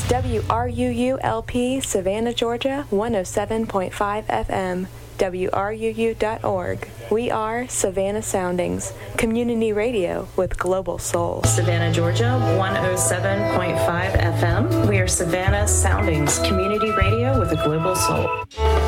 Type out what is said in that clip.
WRUU-LP, Savannah, Georgia, 107.5 FM. WRUU.org. We are Savannah Soundings, community radio with global soul. Savannah, Georgia, 107.5 FM. We are Savannah Soundings, community radio with a global soul.